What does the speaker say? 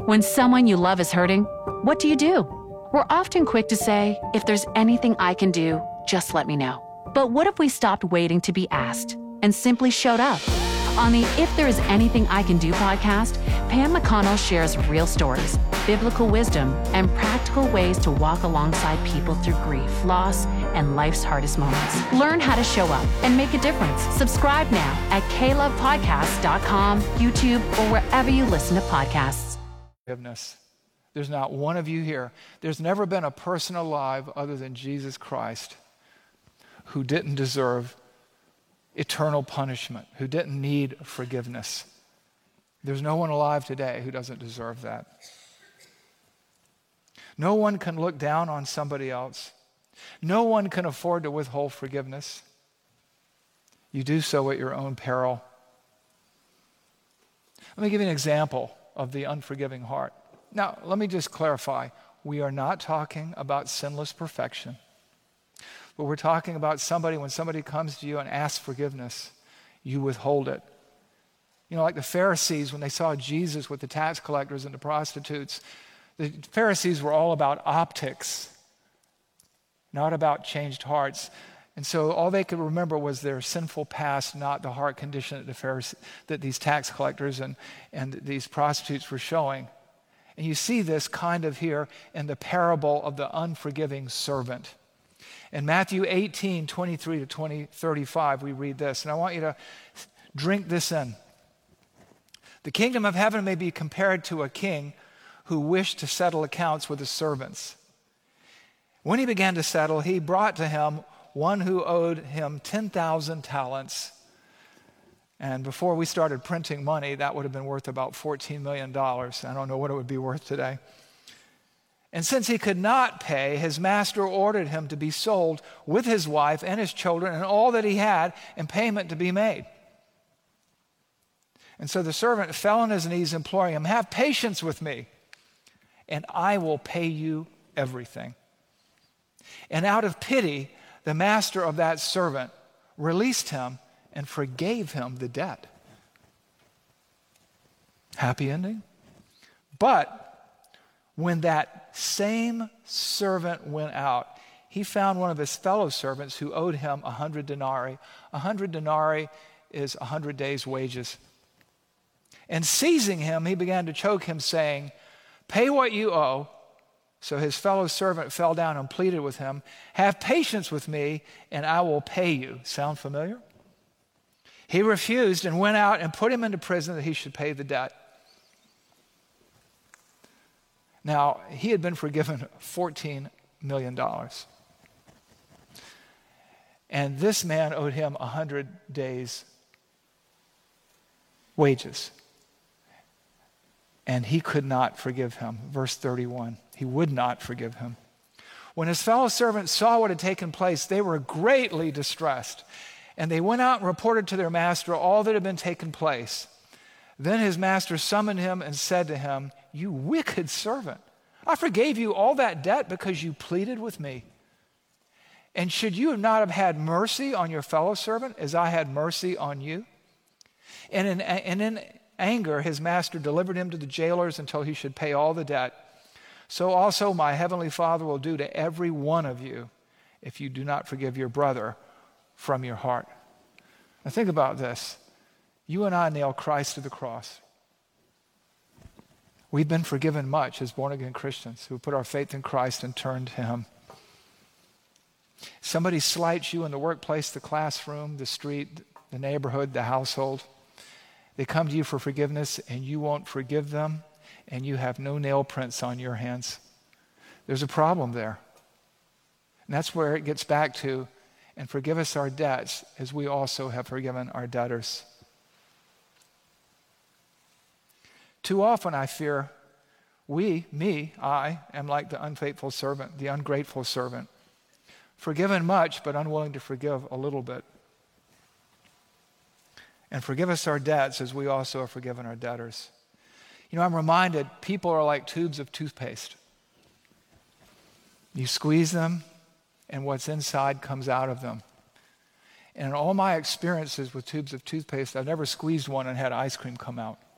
When someone you love is hurting, what do? We're often quick to say, if there's anything I can do, just let me know. But what if we stopped waiting to be asked and simply showed up? On the If There Is Anything I Can Do podcast, Pam McConnell shares real stories, biblical wisdom, and practical ways to walk alongside people through grief, loss, and life's hardest moments. Learn how to show up and make a difference. Subscribe now at klovepodcast.com, YouTube, or wherever you listen to podcasts. Forgiveness. There's not one of you here. There's never been a person alive other than Jesus Christ who didn't deserve eternal punishment, who didn't need forgiveness. There's no one alive today who doesn't deserve that. No one can look down on somebody else. No one can afford to withhold forgiveness. You do so at your own peril. Let me give you an example of the unforgiving heart. Now, let me just clarify. We are not talking about sinless perfection. But we're talking about when somebody comes to you and asks forgiveness, you withhold it. You know, like the Pharisees, when they saw Jesus with the tax collectors and the prostitutes, the Pharisees were all about optics, not about changed hearts. And so all they could remember was their sinful past, not the heart condition that these tax collectors and these prostitutes were showing. And you see this kind of here in the parable of the unforgiving servant. In Matthew 18, 23 to 35, we read this, and I want you to drink this in. The kingdom of heaven may be compared to a king who wished to settle accounts with his servants. When he began to settle, he brought to him one who owed him 10,000 talents. And before we started printing money, that would have been worth about $14 million. I don't know what it would be worth today. And since he could not pay, his master ordered him to be sold with his wife and his children and all that he had, and payment to be made. And so the servant fell on his knees, imploring him, "Have patience with me, and I will pay you everything." And out of pity, the master of that servant released him and forgave him the debt. Happy ending? But when that same servant went out, he found one of his fellow servants who owed him 100 denarii. 100 denarii is 100 days' wages. And seizing him, he began to choke him, saying, "Pay what you owe." So his fellow servant fell down and pleaded with him, "Have patience with me, and I will pay you." Sound familiar? He refused and went out and put him into prison that he should pay the debt. Now, he had been forgiven $14 million. And this man owed him 100 days' wages. And he could not forgive him. Verse 31, he would not forgive him. When his fellow servants saw what had taken place, they were greatly distressed. And they went out and reported to their master all that had been taken place. Then his master summoned him and said to him, "You wicked servant, I forgave you all that debt because you pleaded with me. And should you not have had mercy on your fellow servant as I had mercy on you?" And in anger, his master delivered him to the jailers until he should pay all the debt. So also my heavenly Father will do to every one of you if you do not forgive your brother from your heart. Now think about this. You and I nail Christ to the cross. We've been forgiven much as born-again Christians who put our faith in Christ and turned to him. Somebody slights you in the workplace, the classroom, the street, the neighborhood, the household. They come to you for forgiveness and you won't forgive them, and you have no nail prints on your hands. There's a problem there. And that's where it gets back to, and forgive us our debts as we also have forgiven our debtors. Too often, I fear, I am like the unfaithful servant, the ungrateful servant. Forgiven much, but unwilling to forgive a little bit. And forgive us our debts as we also have forgiven our debtors. You know, I'm reminded people are like tubes of toothpaste. You squeeze them, and what's inside comes out of them. And in all my experiences with tubes of toothpaste, I've never squeezed one and had ice cream come out.